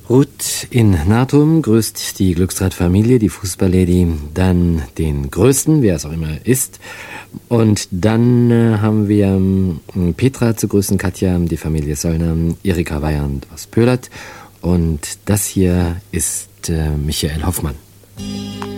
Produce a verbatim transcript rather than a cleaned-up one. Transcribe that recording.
Ruth in Natum grüßt die Glückstradt-Familie, die Fußballlady, dann den Größten, wer es auch immer ist. Und dann äh, haben wir ähm, Petra zu grüßen, Katja, die Familie Söllner, Erika Weyand aus Pölert. Und das hier ist äh, Michael Hoffmann.